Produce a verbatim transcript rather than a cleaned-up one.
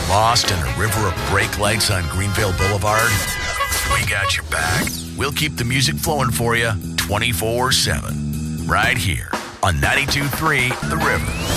Lost in a river of brake lights on Greenville Boulevard? We got your back. We'll keep the music flowing for you twenty-four seven. Right here on ninety-two point three The River.